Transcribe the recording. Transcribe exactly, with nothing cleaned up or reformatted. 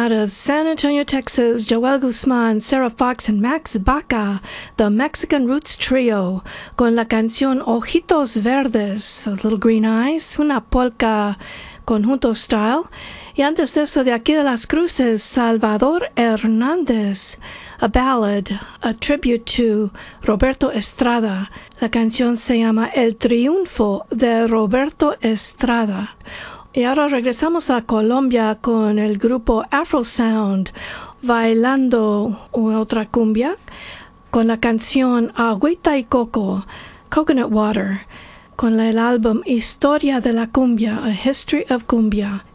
Out of San Antonio, Texas, Joel Guzman, Sarah Fox, and Max Baca, the Mexican Roots Trio, con la canción Ojitos Verdes, those little green eyes, una polka conjunto style. Y antes de eso, de aquí de Las Cruces, Salvador Hernández, a ballad, a tribute to Roberto Estrada. La canción se llama El Triunfo de Roberto Estrada. Y ahora regresamos a Colombia con el grupo Afro Sound, bailando otra cumbia, con la canción Agüita y Coco, Coconut Water, con el álbum Historia de la Cumbia, A History of Cumbia.